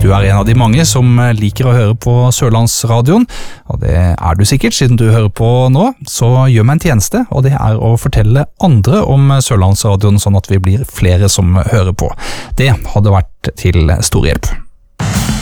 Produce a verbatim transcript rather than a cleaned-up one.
du er en av de mange som liker å høre på Sørlandsradioen, og det er du sikkert siden du hører på nå, så gjør meg en tjeneste, og det er å fortelle andre om Sørlandsradioen sånn at vi blir flere som hører på. Det hadde vært til stor hjelp.